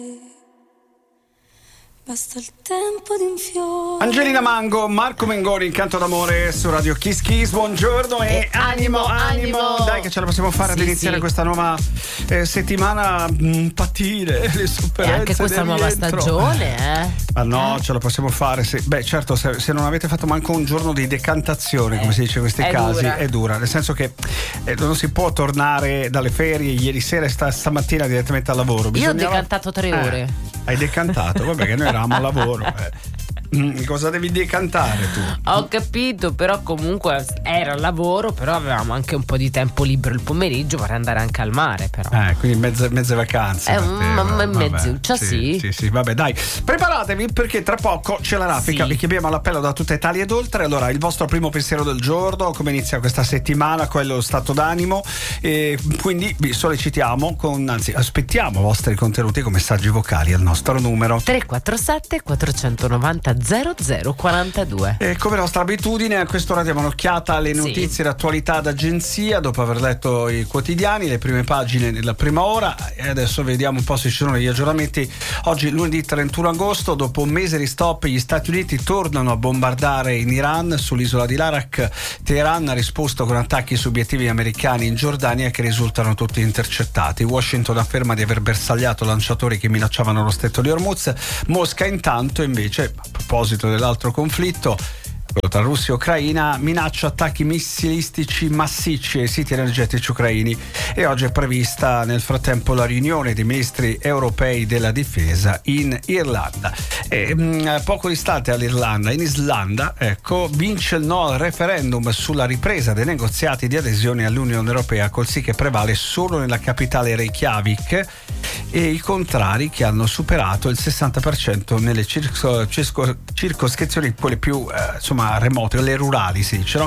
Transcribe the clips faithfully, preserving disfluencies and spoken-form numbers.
Basta il tempo di un fiore. Angelina Mango, Marco Mengoni, Incanto d'amore su Radio Kiss Kiss. Buongiorno e, e animo, animo, animo. Dai che ce la possiamo fare sì, ad iniziare sì. questa nuova eh, settimana. Mh, patire, le sofferenze. E anche questa nuova rientro. stagione, eh? Ma no, ce la possiamo fare. Se, beh, certo, se, se non avete fatto manco un giorno di decantazione, eh, come si dice in questi è casi, dura. è dura. Nel senso che eh, non si può tornare dalle ferie ieri sera e sta, stamattina direttamente al lavoro. Bisognava... Io ho decantato tre ore. Eh, hai decantato? Vabbè, che noi eravamo al lavoro. Eh. Mm, cosa devi decantare tu? Ho capito, però comunque era lavoro, però avevamo anche un po' di tempo libero il pomeriggio per andare anche al mare, però. Eh, quindi mezze, mezze vacanze. È un mezzuccia, sì, sì. Sì, sì, vabbè, dai. Preparatevi perché tra poco c'è la raffica. Sì. Vi chiamiamo all'appello da tutta Italia ed oltre. Allora, il vostro primo pensiero del giorno, come inizia questa settimana, quello stato d'animo. E quindi vi sollecitiamo con, anzi, aspettiamo i vostri contenuti con messaggi vocali al nostro numero tre quattro sette quattro nove zero zero zero quattro due. E come nostra abitudine a quest'ora diamo un'occhiata alle notizie sì. e attualità d'agenzia dopo aver letto i quotidiani, le prime pagine nella prima ora, e adesso vediamo un po' se ci sono gli aggiornamenti. Oggi lunedì trentuno agosto, dopo un mese di stop, gli Stati Uniti tornano a bombardare in Iran. Sull'isola di Larak Teheran ha risposto con attacchi su obiettivi americani in Giordania che risultano tutti intercettati. Washington afferma di aver bersagliato lanciatori che minacciavano lo stretto di Hormuz. Mosca intanto invece, a proposito dell'altro conflitto, quello tra Russia e Ucraina, minaccia attacchi missilistici massicci ai siti energetici ucraini. E oggi è prevista nel frattempo la riunione dei ministri europei della difesa in Irlanda. E mh, poco distante all'Irlanda, in Islanda, ecco, vince il no al referendum sulla ripresa dei negoziati di adesione all'Unione Europea, col sì che prevale solo nella capitale Reykjavik, e i contrari che hanno superato il sessanta per cento nelle circo, circo, circoscrizioni quelle più eh, insomma remote, le rurali si dice, no?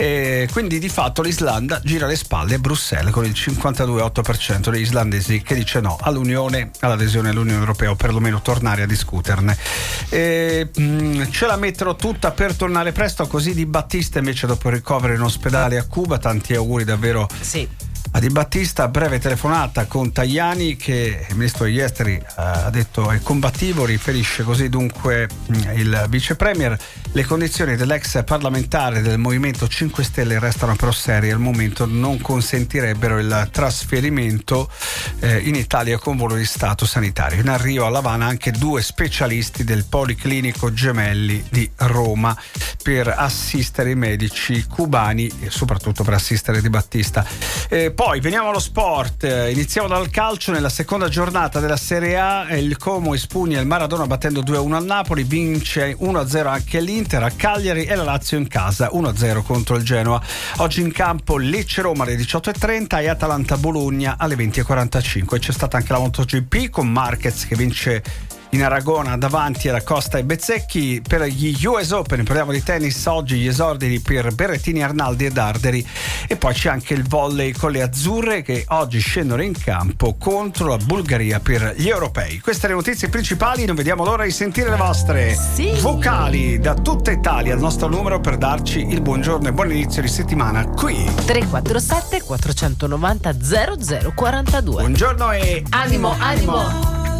E quindi di fatto l'Islanda gira le spalle a Bruxelles con il cinquantadue virgola otto per cento degli islandesi che dice no all'Unione, all'adesione all'Unione Europea, o perlomeno tornare a discuterne. E, mh, ce la metterò tutta per tornare presto, così Di Battista invece dopo il ricovero in ospedale a Cuba. Tanti auguri davvero sì. a Di Battista. Breve telefonata con Tajani, che il ministro degli esteri eh, ha detto è combattivo, riferisce così dunque il vice premier. Le condizioni dell'ex parlamentare del Movimento cinque Stelle restano però serie, al momento non consentirebbero il trasferimento eh, in Italia con volo di Stato sanitario. In arrivo a L'Avana anche due specialisti del Policlinico Gemelli di Roma per assistere i medici cubani e soprattutto per assistere Di Battista. Eh, Poi veniamo allo sport, iniziamo dal calcio. Nella seconda giornata della Serie A il Como espugna il Maradona battendo due a uno al Napoli, vince uno a zero anche l'Inter a Cagliari e la Lazio in casa uno a zero contro il Genoa. Oggi in campo Lecce-Roma alle diciotto e trenta e Atalanta-Bologna alle venti e quarantacinque. C'è stata anche la MotoGP con Marquez che vince in Aragona davanti alla Costa e Bezzecchi. Per gli U S Open parliamo di tennis, oggi gli esordi per Berrettini, Arnaldi e Darderi, e poi c'è anche il volley con le azzurre che oggi scendono in campo contro la Bulgaria per gli europei. Queste le notizie principali, non vediamo l'ora di sentire le vostre sì. vocali da tutta Italia, il nostro numero per darci il buongiorno e buon inizio di settimana qui tre quattro sette quattro nove zero zero zero quattro due. Buongiorno e animo, animo.